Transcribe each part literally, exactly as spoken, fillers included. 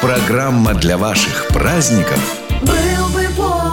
Программа для ваших праздников. Был бы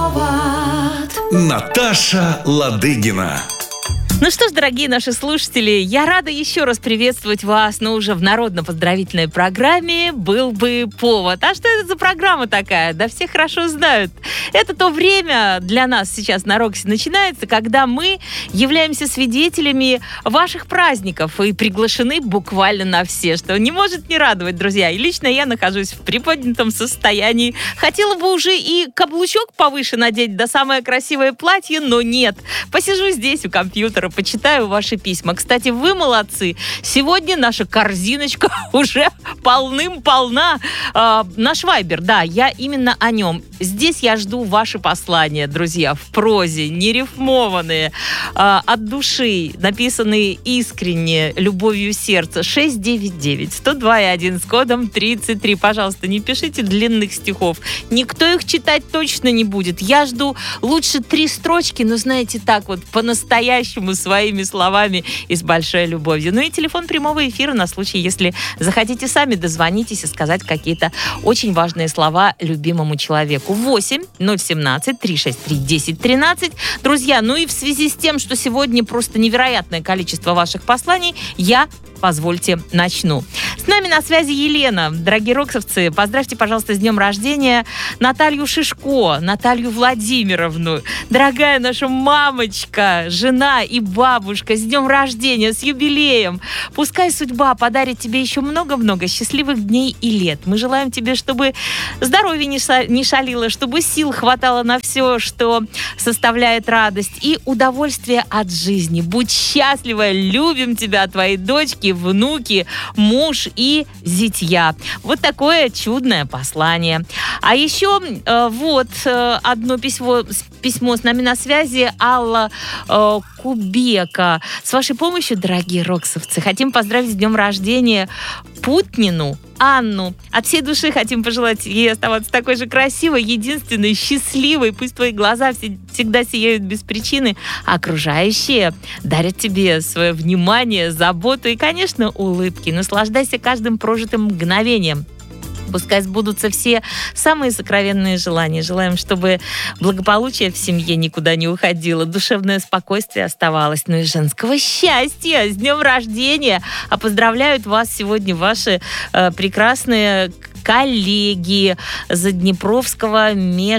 повод. Наташа Ладыгина. Ну что ж, дорогие наши слушатели, я рада еще раз приветствовать вас, но уже в народно-поздравительной программе «Был бы повод». А что это за программа такая? Да все хорошо знают. Это то время для нас сейчас на Роксе начинается, когда мы являемся свидетелями ваших праздников и приглашены буквально на все, что не может не радовать, друзья. И лично я нахожусь в приподнятом состоянии. Хотела бы уже и каблучок повыше надеть, да самое красивое платье, но нет. Посижу здесь у компьютера, почитаю ваши письма. Кстати, вы молодцы. Сегодня наша корзиночка уже полным-полна. Э, наш Вайбер, да, я именно о нем. Здесь я жду ваши послания, друзья, в прозе, нерифмованные, э, от души, написанные искренне, любовью сердца. шесть девять девять сто два и один с кодом тридцать три. Пожалуйста, не пишите длинных стихов. Никто их читать точно не будет. Я жду лучше три строчки, но, знаете, так вот, по-настоящему, своими словами и с большой любовью. Ну и телефон прямого эфира на случай, если захотите сами дозвонитесь и сказать какие-то очень важные слова любимому человеку. восемь ноль семнадцать триста шестьдесят три десять тринадцать. Друзья, ну и в связи с тем, что сегодня просто невероятное количество ваших посланий, я, позвольте, начну. С нами на связи Елена. Дорогие роксовцы, поздравьте, пожалуйста, с днем рождения Наталью Шишко, Наталью Владимировну. Дорогая наша мамочка, жена и бабушка, с днем рождения, с юбилеем. Пускай судьба подарит тебе еще много-много счастливых дней и лет. Мы желаем тебе, чтобы здоровье не шалило, чтобы сил хватало на все, что составляет радость и удовольствие от жизни. Будь счастлива, любим тебя, твои дочки, внуки, муж и зятья. Вот такое чудное послание. А еще э, вот э, одно письмо, письмо с нами на связи. Алла э, Кубека. С вашей помощью, дорогие роксовцы, хотим поздравить с днем рождения Путнину Анну. От всей души хотим пожелать ей оставаться такой же красивой, единственной, счастливой. Пусть твои глаза всегда сияют без причины, а окружающие дарят тебе свое внимание, заботу и, конечно, улыбки. Наслаждайся каждым прожитым мгновением. Пускай сбудутся все самые сокровенные желания. Желаем, чтобы благополучие в семье никуда не уходило, душевное спокойствие оставалось, ну и женского счастья. С днем рождения! А поздравляют вас сегодня ваши э, прекрасные коллеги Заднепровского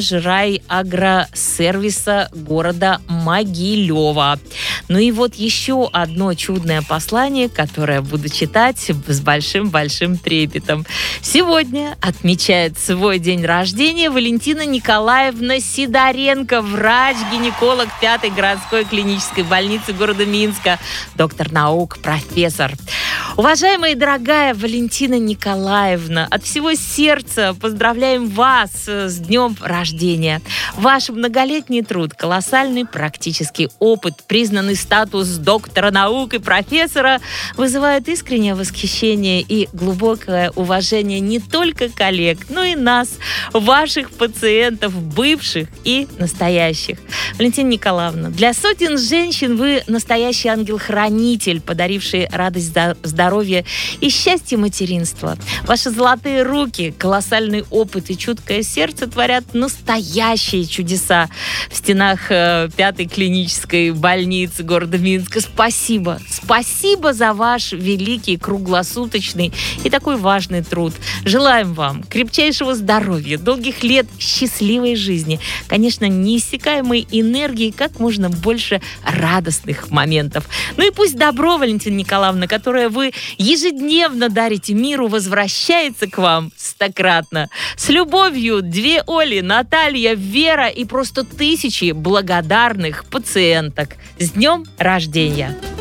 межрайагросервиса города Могилева. Ну и вот еще одно чудное послание, которое буду читать с большим-большим трепетом. Сегодня отмечает свой день рождения Валентина Николаевна Сидоренко, врач-гинеколог пятой городской клинической больницы города Минска, доктор наук, профессор. Уважаемая и дорогая Валентина Николаевна, от всего сердца поздравляем вас с днем рождения. Ваш многолетний труд, колоссальный практический опыт, признанный статус доктора наук и профессора вызывает искреннее восхищение и глубокое уважение не только коллег, но и нас, ваших пациентов, бывших и настоящих. Валентина Николаевна, для сотен женщин вы настоящий ангел-хранитель, подаривший радость, здоровье и счастье материнства. Ваши золотые руки, колоссальный опыт и чуткое сердце творят настоящие чудеса в стенах э, пятой клинической больницы города Минска. Спасибо. Спасибо за ваш великий, круглосуточный и такой важный труд. Желаем вам крепчайшего здоровья, долгих лет счастливой жизни, конечно, неиссякаемой энергии, как можно больше радостных моментов. Ну и пусть добро, Валентина Николаевна, которое вы ежедневно дарите миру, возвращается к вам стократно. С любовью, две Оли, Наталья, Вера и просто тысячи благодарных пациенток. С днем рождения!